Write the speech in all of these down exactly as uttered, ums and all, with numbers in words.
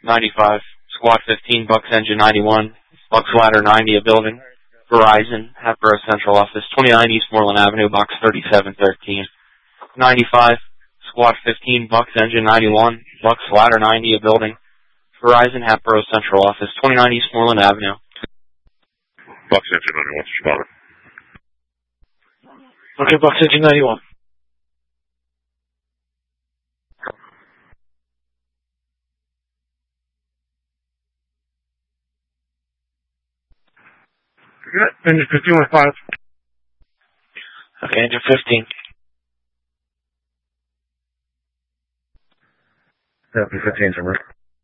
ninety-five, Squad fifteen, Bucks Engine ninety-one, Bucks Ladder ninety, a building. Verizon, Hatboro Central Office, twenty-nine East Moreland Avenue, Box thirty-seven thirteen. ninety-five, Squad fifteen, Bucks Engine ninety-one, Bucks Ladder ninety, a building. Verizon, Hatboro Central Office, twenty-nine East Moreland Avenue. Bucks Engine ninety-one, responding. Okay, Bucks Engine ninety-one. Good. Engine fifteen with five. Okay, Engine fifteen. Deputy fifteen's in route.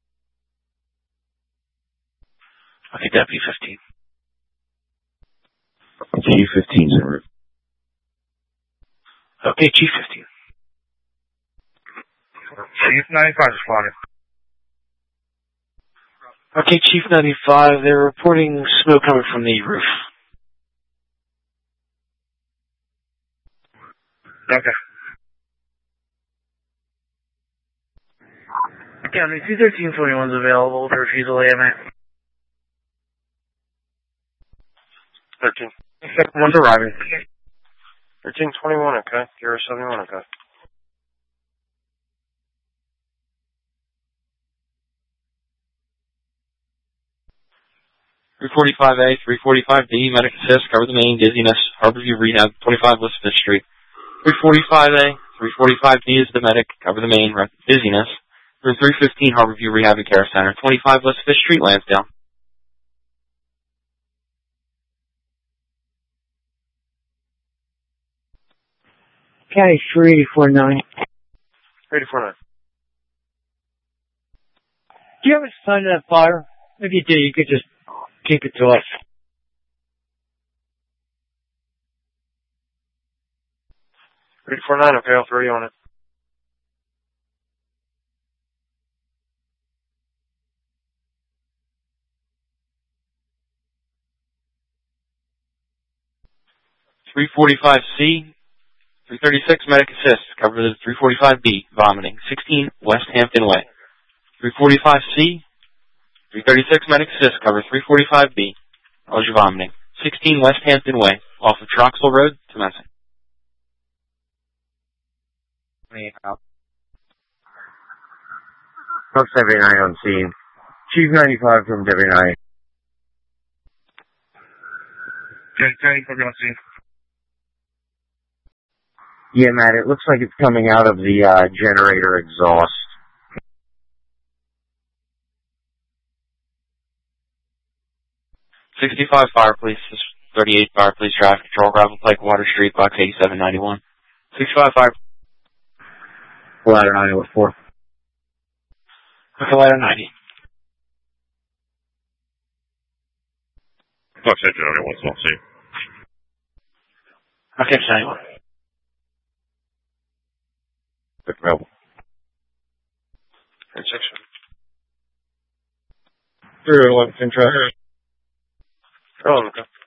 Okay, Deputy fifteen. Chief fifteen's en route. Okay, Chief fifteen. Chief ninety-five responding. Okay, Chief ninety-five, they're reporting smoke coming from the roof. Okay. County two thirteen twenty-one's available for refusal A M A. thirteen. Second one's arriving. thirteen twenty-one, okay. Gear seventy-one, okay. three forty-five A, three forty-five D, Medic Assist, cover the main, dizziness, Harborview Rehab, twenty-five West fifth Street. three forty-five A, three forty-five D is the medic, cover the main, dizziness. Room three fifteen, Harborview Rehab and Care Center, twenty-five West fifth Street, Lansdale. County three eighty-four nine. three eighty-four nine. Do you have a sign of that fire? If you do, you could just keep it to us. three eighty-four nine, okay, I'll throw you on it. three forty-five C, three thirty-six Medic Assist, cover the three forty-five B, vomiting, sixteen West Hampton Way. three forty-five C, three thirty-six Medic Assist, cover three forty-five B, nausea vomiting, sixteen West Hampton Way, off of Troxel Road, commencing. Bucks Deputy nine on scene. Chief ninety-five from Deputy nine. Okay, County Copy on scene. Yeah, Matt, it looks like it's coming out of the uh, generator exhaust. sixty-five Fire Police, thirty-eight Fire Police Traffic Control, Gravel Pike, Water Street, Box eighty-seven ninety-one. sixty-five Fire Ladder ninety with four. Okay, Ladder ninety. Bucks Engine ninety-one, small C. Okay, ninety-one. Available. Transaction. three eleven, Fintrack. Oh, okay.